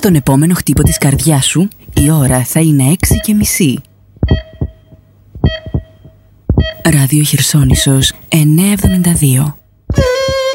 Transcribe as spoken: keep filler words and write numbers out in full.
τον επόμενο χτύπο της καρδιάς σου, η ώρα θα είναι έξι και μισή. Ράδιο Χερσόνησος εννιακόσια εβδομήντα δύο.